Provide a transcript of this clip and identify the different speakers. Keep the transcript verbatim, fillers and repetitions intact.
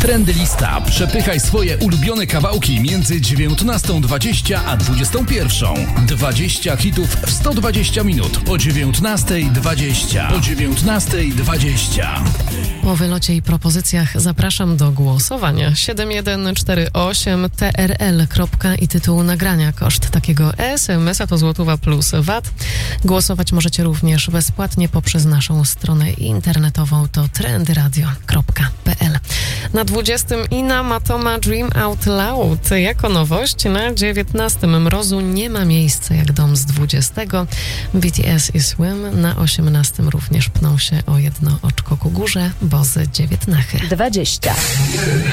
Speaker 1: Trendy Lista. Przepychaj swoje ulubione kawałki między dziewiętnastą dwadzieścia a dwudziestą pierwszą. dwadzieścia hitów w sto dwadzieścia minut po dziewiętnastej dwadzieścia. Po dziewiętnastej dwadzieścia.
Speaker 2: Po wylocie i propozycjach zapraszam do głosowania. siedem jeden cztery osiem T R L. I tytuł nagrania. Koszt takiego S M S a to złotówa plus V A T. Głosować możecie również bezpłatnie poprzez naszą stronę internetową, to trendy radio kropka p l. Na dwudziestym Ina Matoma Dream Out Loud. Jako nowość na dziewiętnastym Mrozu nie ma miejsca jak dom z dwudziestego. B T S i Swim. Na osiemnastym również pną się o jedno oczko ku górze, bo z dziewiętnachy.
Speaker 3: dwadzieścia.